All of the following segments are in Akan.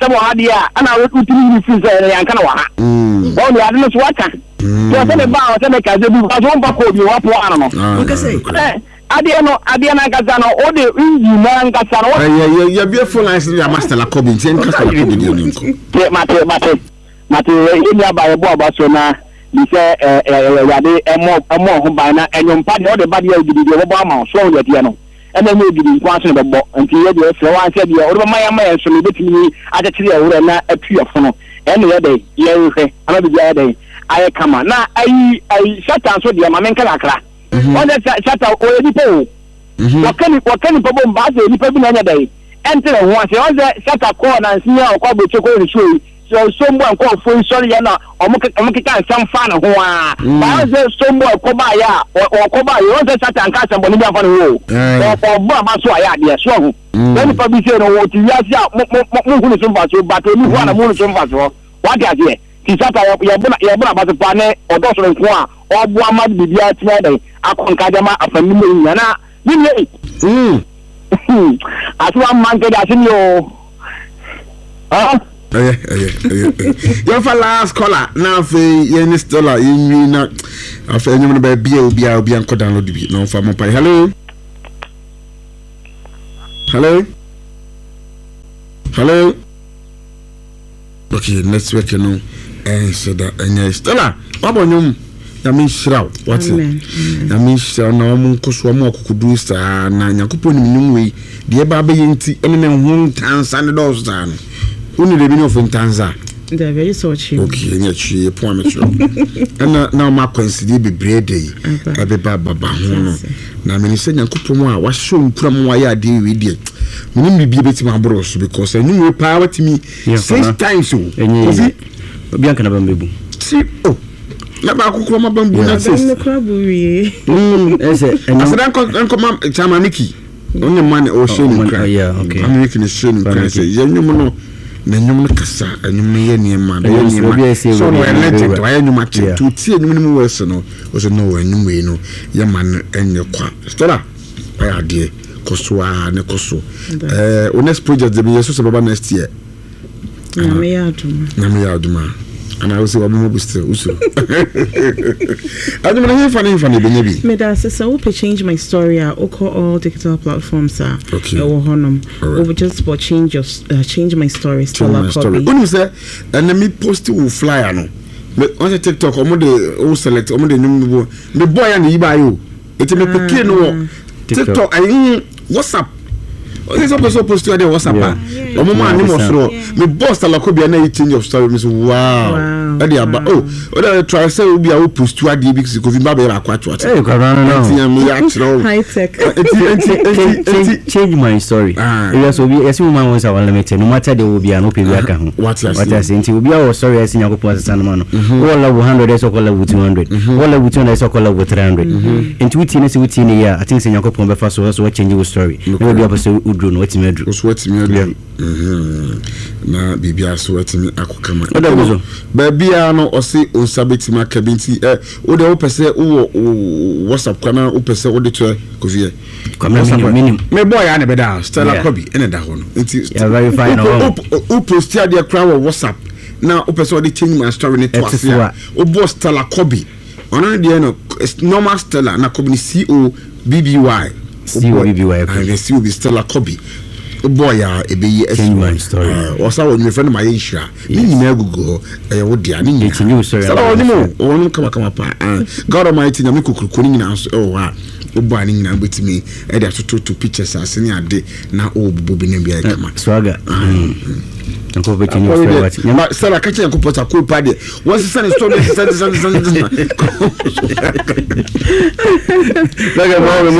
asɛm wɔ ha deɛ a ana wotumi fi sɛ yɛnka na wɔ ha wɔn ade no so waka so sɛ ne ba a sɛ ne ka sɛ bi fa so wɔmfa kɔ bi wɔpo ano no adeɛ no ankasa no wode engine na ankasa no yɛbie phone line sɛ master la kɔbi nti ɛnka sɛ la kɔbi deɛ ɔnim kɔ mate yɛni aba yɛbɔ aba so na di sɛ yɛde ɛmɔ ho ban na ɛnyɔmpa deɛ wode ba deɛ agidi deɛ wɔbɔ ama wo so wo yɛteɛ no ɛna ɛnyɛ agidi nko aso ne bɛbɔ nti yɛde ɛfrɛ wo ansɛ deɛ wode bɛma yɛma yɛn so no yɛbɛtumi akyekyere ɛworɛ na atu yɛfo no ɛne yɛdɛ yɛhwɛ ama biribiara yɛdɛ ayɛ kama na ayi shata nso deɛ ma menka kakra ɔne shata ɔyɛ nipa o wɔka nipa bɔ mba sɛ nipa bi na ɛnyɛ dɛ ɛntere ho ase ɔsɛ shata kɔɔ na nsia ɔkɔ abɔkye kɔɔ ne suo yi sombo anko fo sori ya na omo keka nsam fa na ho a ba se sombo ko ba ya o ko ba yo se satan ka sambo ni afa no o ba ba so aya de so ho then pa bi se no wo ti ya sia mo hu ni so fa so ba to ni ho na mo ni so fa so wa de ade ti satan ya buna ba se pa ne odo so nko a o bo ama bibia ti na dai akon ka jama afani mo nya na ni ni aso man ke da sin yo your last caller now for any dollar in not after any by be obi anko download bi no for my hello okay let's work no and so that any dollar wabonyum ya min shiraw what ya min shiraw na omun koso mu akukudu sa na yakoponi minum we de ba be yenti ene ne ho tansa ne do so no uni de bi no fun tanza the very so chi okay nya chi point me sure na ma consider be brede ebe baba ho no na me ni se yakopom a wa show nkuram wa ya de we de minim bi beti ma bro so because enu we pa watimi 6 times so obi obi anka na bambebu si oh na ba kokoro ma bambu na sis na krabu wie ese asadan ko ma chama miki onye man o sheni kra yeah okay amiki ni sheni kra se yenyum no na nyum no kasa anyum ye ne ma de ye ma so no legend wa anyum a tu tie anyum no wes no o so no anyum we no ye man enye kwa stella ya de kosoa ne koso o next project de be yeso se baba next year na me ya aduma and I was able to still also. I don't know if funny baby. Me da so we change my story all digital platforms okay. We just for change my story Stella Copy. When you say and me post will fly no. Me on TikTok o select o de nyum me boy and yi ba yo. It me pick no TikTok I WhatsApp. Okay, so post to the WhatsApp. No mama ni mo sro. Me boss Stella Copy na change of story me so wow. Ade aba try say we be a post to ade because ko vimba be akwato ate. Eh kwa no. High tech. Change my story. Yes obi esi woman wants our limited no matter the obi an open aka ho. What I say nti obi a sorry esi yakopon asesa no no. All level 100 is all level 200. All level 200 is all level 300. Nti wuti ne se wuti ne ya I think say yakopon be fa so change your story. No be apostle udro no wati medru. So wati medru. Na bibia so wati mi akokama. Bia no osi onsabetima kabinti o de o pese o WhatsApp kana o pese o de to kovie me boy ya ne beda Stella Copy ene da ho no nti verify no o post ya de kra wo WhatsApp na o pese o de change my story ne to asia o boss Stella Copy ono de no normal Stella na Copy COBBY and see be Stella Copy boy ya ebeyi my story osa wonu friend my insha ni nyina gugu wo dia ni nyina change your story wonu kama pa God Almighty nyame kokuruko ni nyina so wa obo ani nyina betimi e dey to pictures asini ade na obubu bi na bia kama swaga nko be change your story nyama sala ka change ko pota ko pa de won se send story send Laga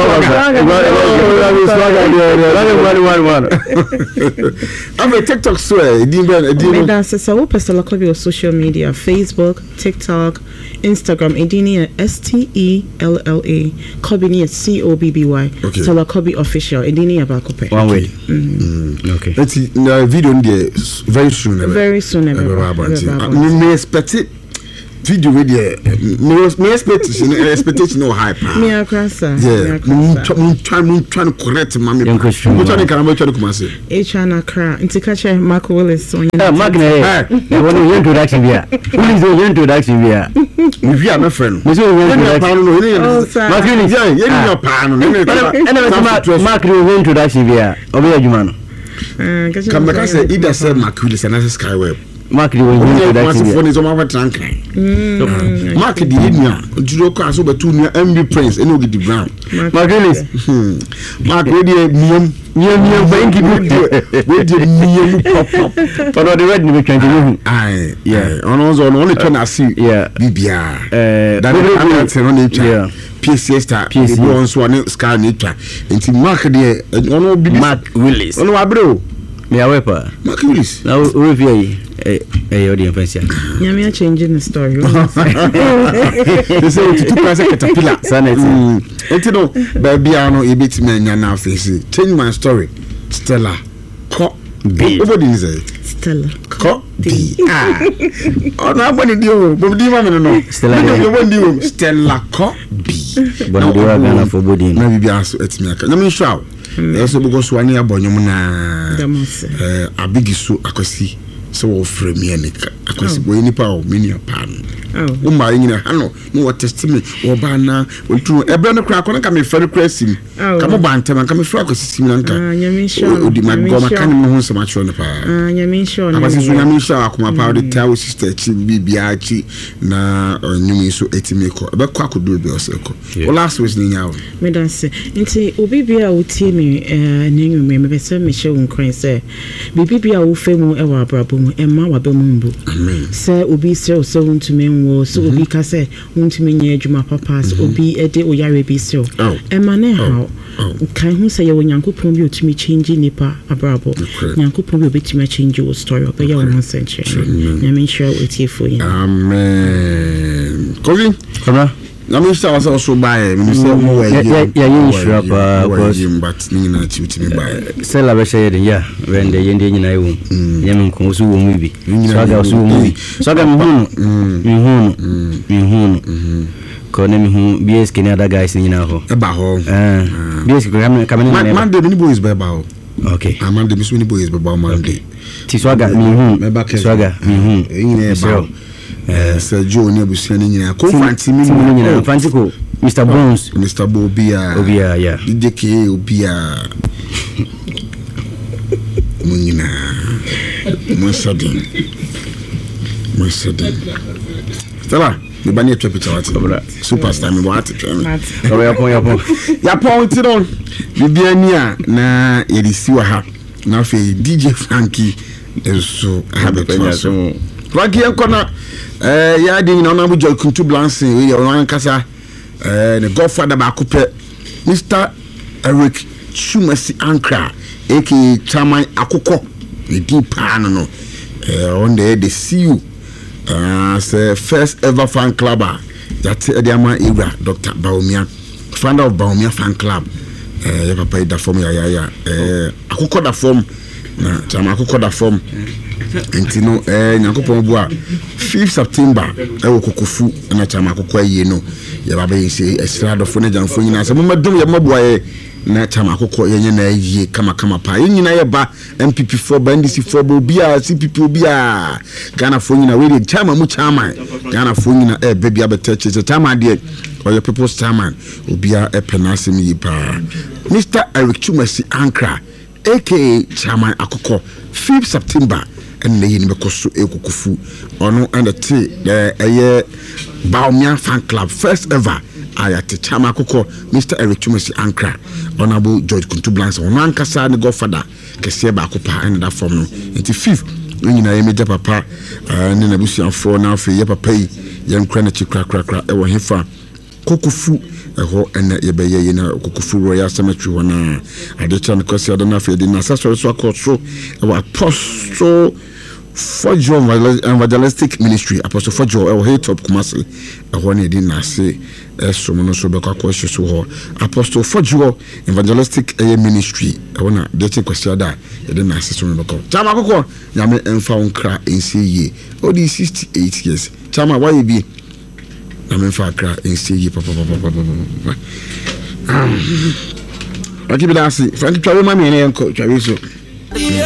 I'm a TikTok swear. So we post Stella Copy on social media: Facebook, TikTok, Instagram. Edini STELLA Copy ni COBBY. Stella Copy official. Edini Abakope. One way. Okay. Let's see. Video there very soon. Very soon. Me expect it. video radio me expectation no high pa me akrasa yeah mun try correct mami mun try kan ma try kuma say na kra ntika che Mark Willis on Mark na wonu introduction bia Willis the introduction bia me via my friend me so introduction no Mark Willis yeah your pa no Mark the introduction bia obi adwuma no come back say either say Mark Willis and Skyweb Mark the introduction phone is over trankai Mark the enya duro ko aso betu nua MB Prince eno gidi brown Mark Willis Mark we dey miem bank we dey miem pop but the red ni twenty no ai yeah ono zo no only turn asi bibia that is on the chat PCS star we once one scar nature enti Mark dey ono bibi Mark Willis ono abro me awepa Mark Willis now review audience fancy nyame changing the story they say to person caterpillar sanity no baby ano e bit me nya na face change my story Stella ko be nobody say Stella ko be oh na body dio bo di ma me no Stella you want dio Stella ko be but do Ghana for body na bibi aso etimi aka na me show eso bugo so ani abonyum na abigiso akosi so wo frame me nika akosi boy nipa o mini pa no wo ma nyina ha no no what testament wo ba na wontu ebe no kra kono ka me fere kra sim ka mo bantem ka me fere akosi sim nanka odi ma go ma kan mo ho nsema chwo no pa nyame sho na abasi so nyame sho akoma pa de tawo sister chi bibia chi na nyumi so etimi ko ebe kwa kodo bi oseko wo last week ni nyawo me dan se nti obi bia wo tie me na nyumi me be se me hye wo nkran se bibi bia wo femu e wa abrabo emma wa be mu mbu se obi se o se wontumi nwo so obi ka se wontumi nya adwuma papa so obi ede o yare bi se emma ne ha kan hu se ye wonyankopon bi otumi change nipa abrabo nyankopon bi obetumi change wo story obe ye won century nyame sure otie fo yin amen Kogi kama na me say was also buy me say mo wa yeah sure because but ni na chi me buy sell be say ya when the yende nyina ewu nyame nko so wo mu bi so wo mu bi so ga mi hunu ko na mi hu BSK ni other guys nyina ho e ba ho BSK ka me Monday ni boys ba ho okay Monday mi so ni boys ba Monday ti swaga mi hu swaga mi hu nyina ba Sir Joe ni abusia ni nyina ko fanti mi nyina fanti ko Mr Bones Mr Bobia yeah DK Obia munyina Monsadin Stella me bani etwa picture wat superstar me wat twa so ya pon ti don bibia ni a na yedisi wa ha na fe DJ Frankie eso habe penyaso Frankie enkona ya di na na bujo kuntu blanse we ya wan kasa ne godfather ba kopɛ Mr Eric Chumasi Ankra aka Chairman Akoko the deep pan no on the CEO say first ever fan club that Ediama Ibra Dr. Baumia founder of Baumia fan club ya papa da form ya Akoko da form na Chairman Akoko da form Entino Nyankopon boa 5 September wo kokofu na Chairman Akoko aye no ya baba yi say esrado fo na janfo nyina se mo madum ya maboa na Chairman Akoko yenye na aye kama pa nyina ye ba MPP4 ba NDC4 ba obia CPP obia Ghana fo nyina we dey Chairman mu Chairman Ghana fo nyina baby abeteche Chairman de or your people's Chairman obia penase mi pa Mr Eric Chumasi Ankra aka Chairman Akoko 5 September and the Yinibekosu Ekukufu ono and the Baumia fan club first ever ayate Chairman Akoko Mr Eric Chumasi Ankra honorable George Kuntublans ono ankasa ne godfather kese ba akopa and that form no enti 5th nyina ye meja papa ne na busuafo na afi ye papa yi ye nkra na chikra e wo hefa kokufu eho ene yebeye ye na kokufu royal cemetery wana adecha ne kwasi adana afi de na sasoro so akoso e wa apostle Fojo evangelistic ministry apostle Fojo e wo he top Kumasi e ho ne di na se eso no so be kwa kwahye so ho apostle Fojo evangelistic ministry e ho na de che kwasi ada e de na se so me be kwa Chairman Akoko nyame emfa onkra ensi ye odi 68 years chama why you be na me fa kra ensie yi papa akibi da si frank twawe ma me ne enko twawe so